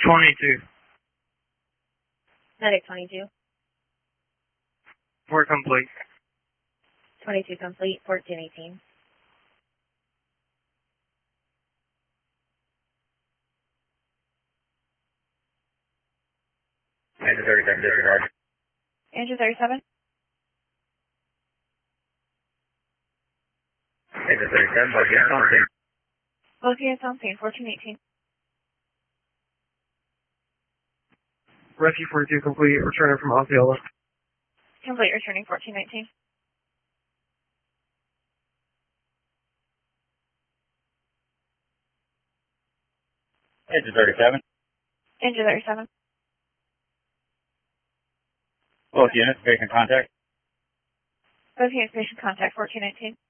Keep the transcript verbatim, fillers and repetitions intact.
twenty-two. Medic twenty-two. We're complete. twenty-two complete, fourteen eighteen. Andrew thirty-seven, disregard. Andrew thirty-seven. Andrew thirty-seven, both units on scene. Both units on scene, fourteen eighteen. Rescue forty-two complete, returning from Osceola. Complete, returning fourteen nineteen. Andrew thirty-seven. Andrew thirty-seven. Both units, patient contact. Both units, patient contact, fourteen nineteen.